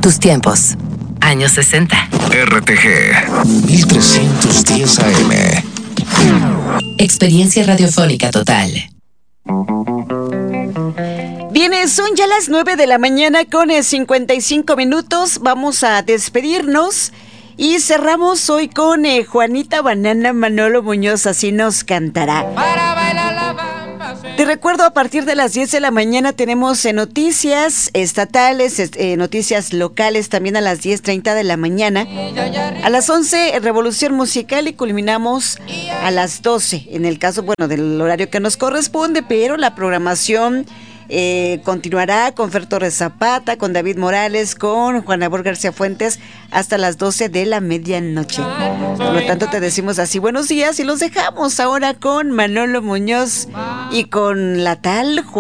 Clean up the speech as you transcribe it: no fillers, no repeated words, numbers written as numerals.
tus tiempos. Años 60. RTG 1310 AM. Experiencia radiofónica total. Bien, son ya las 9 de la mañana con 55 minutos. Vamos a despedirnos y cerramos hoy con Juanita Banana. Manolo Muñoz así nos cantará. Para bailar la bamba. Te recuerdo, a partir de las 10 de la mañana tenemos noticias estatales, noticias locales también a las 10:30 de la mañana. A las 11, Revolución Musical, y culminamos a las 12, en el caso, bueno, del horario que nos corresponde, pero la programación continuará con Fer Torres Zapata, con David Morales, con Juan Abor García Fuentes hasta las 12 de la medianoche. Por lo tanto, te decimos así buenos días y los dejamos ahora con Manolo Muñoz y con la tal